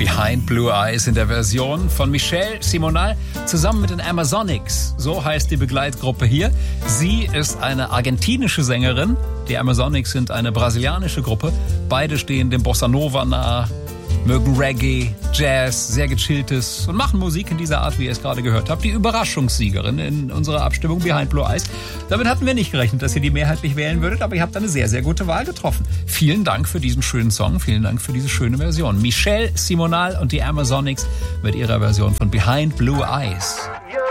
Behind Blue Eyes in der Version von Michelle Simonal zusammen mit den Amazonics. So heißt die Begleitgruppe hier. Sie ist eine argentinische Sängerin. Die Amazonics sind eine brasilianische Gruppe. Beide stehen dem Bossa Nova nahe, mögen Reggae, Jazz, sehr gechilltes und machen Musik in dieser Art, wie ihr es gerade gehört habt. Die Überraschungssiegerin in unserer Abstimmung Behind Blue Eyes. Damit hatten wir nicht gerechnet, dass ihr die mehrheitlich wählen würdet, aber ihr habt eine sehr, sehr gute Wahl getroffen. Vielen Dank für diesen schönen Song, vielen Dank für diese schöne Version. Michelle Simonal und die Amazonics mit ihrer Version von Behind Blue Eyes.